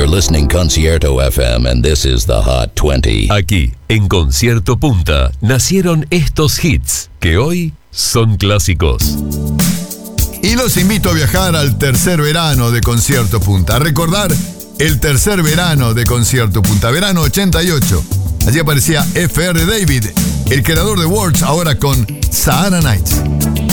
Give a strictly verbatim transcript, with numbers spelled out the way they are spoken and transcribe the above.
You're listening Concierto F M and this is the Hot veinte. Aquí, en Concierto Punta, nacieron estos hits que hoy son clásicos. Y los invito a viajar al tercer verano de Concierto Punta, a recordar el tercer verano de Concierto Punta, verano ochenta y ocho. Allí aparecía F R David, el creador de Words, ahora con Sahara Nights.